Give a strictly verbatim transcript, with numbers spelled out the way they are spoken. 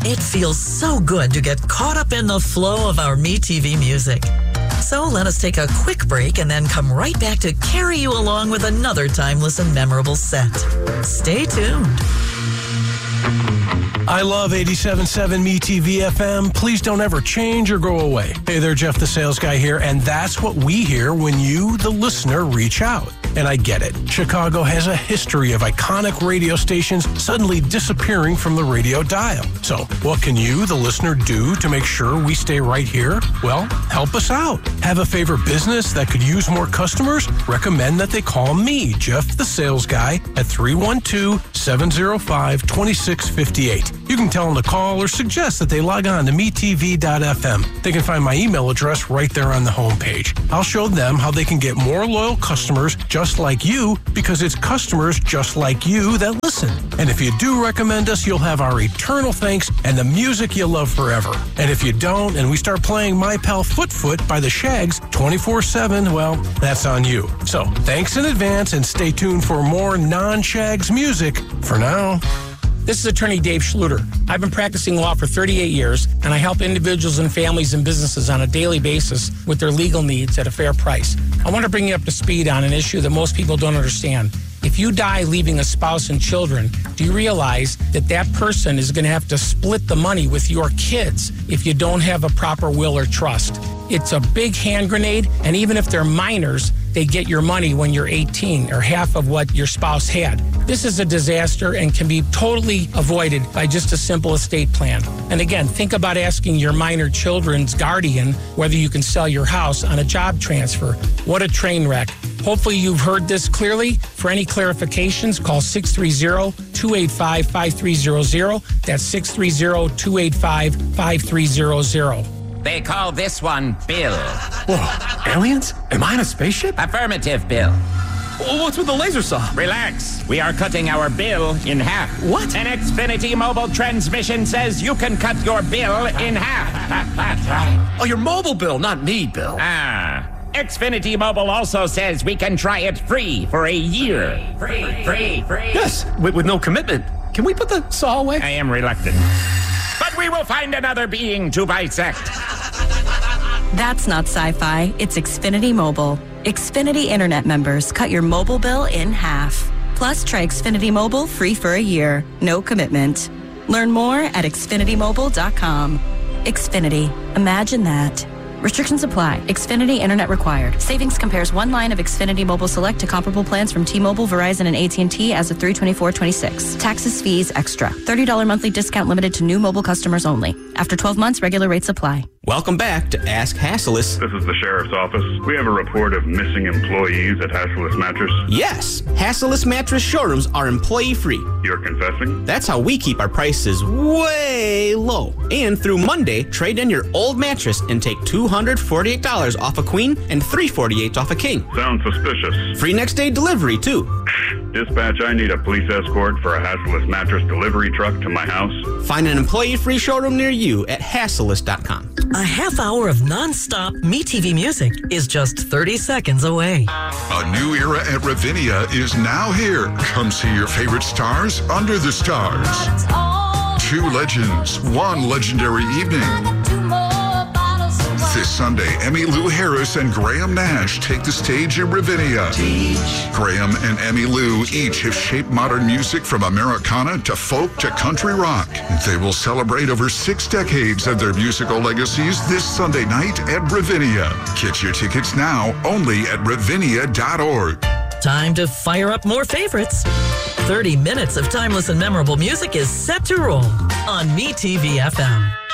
It feels so good to get caught up in the flow of our MeTV music. So let us take a quick break and then come right back to carry you along with another timeless and memorable set. Stay tuned. I love eighty-seven point seven MeTV F M. Please don't ever change or go away. Hey there, Jeff the Sales Guy here, and that's what we hear when you, the listener, reach out. And I get it. Chicago has a history of iconic radio stations suddenly disappearing from the radio dial. So what can you, the listener, do to make sure we stay right here? Well, help us out. Have a favorite business that could use more customers? Recommend that they call me, Jeff the Sales Guy, at three one two, seven oh five, two six five eight. You can tell them to call or suggest that they log on to me t v dot f m. They can find my email address right there on the homepage. I'll show them how they can get more loyal customers just like you, because it's customers just like you that listen. And if you do recommend us, you'll have our eternal thanks and the music you love forever. And if you don't, and we start playing My Pal Foot Foot by the Shags twenty-four seven, well, that's on you. So thanks in advance, and stay tuned for more non-Shags music for now. This is attorney Dave Schluter. I've been practicing law for thirty-eight years, and I help individuals and families and businesses on a daily basis with their legal needs at a fair price. I want to bring you up to speed on an issue that most people don't understand. If you die leaving a spouse and children, do you realize that that person is going to have to split the money with your kids if you don't have a proper will or trust? It's a big hand grenade, and even if they're minors, they get your money when you're eighteen, or half of what your spouse had. This is a disaster and can be totally avoided by just a simple estate plan. And again, think about asking your minor children's guardian whether you can sell your house on a job transfer. What a train wreck. Hopefully you've heard this clearly. For any clarifications, call six three zero, two eight five, five three zero zero. That's six three zero, two eight five, five three zero zero. They call this one Bill. Whoa, aliens? Am I in a spaceship? Affirmative, Bill. Well, what's with the laser saw? Relax. We are cutting our bill in half. What? An Xfinity mobile transmission says you can cut your bill in half. Oh, your mobile bill, not me, Bill. Ah. Xfinity Mobile also says we can try it free for a year. Free, free, free. Yes, with, with no commitment. Can we put the saw away? I am reluctant. But we will find another being to bisect. That's not sci-fi. It's Xfinity Mobile. Xfinity Internet members cut your mobile bill in half. Plus, try Xfinity Mobile free for a year. No commitment. Learn more at xfinity mobile dot com. Xfinity. Imagine that. Restrictions apply. Xfinity Internet required. Savings compares one line of Xfinity Mobile Select to comparable plans from T-Mobile, Verizon, and A T and T as of three twenty-four twenty-six. Taxes, fees, extra. thirty dollars monthly discount limited to new mobile customers only. After twelve months, regular rates apply. Welcome back to Ask Hassleus. This is the Sheriff's Office. We have a report of missing employees at Hassleus Mattress. Yes, Hassleus Mattress showrooms are employee-free. You're confessing? That's how we keep our prices way low. And through Monday, trade in your old mattress and take two hundred forty-eight dollars off a queen and three hundred forty-eight dollars off a king. Sounds suspicious. Free next day delivery, too. Dispatch, I need a police escort for a Hassleus Mattress delivery truck to my house. Find an employee-free showroom near you at hassleus dot com. A half hour of non-stop MeTV music is just thirty seconds away. A new era at Ravinia is now here. Come see your favorite stars under the stars. Two legends, one legendary evening. This Sunday, Emmylou Harris and Graham Nash take the stage in Ravinia. Graham and Emmylou each have shaped modern music from Americana to folk to country rock. They will celebrate over six decades of their musical legacies this Sunday night at Ravinia. Get your tickets now only at ravinia dot org. Time to fire up more favorites. thirty minutes of timeless and memorable music is set to roll on MeTV F M.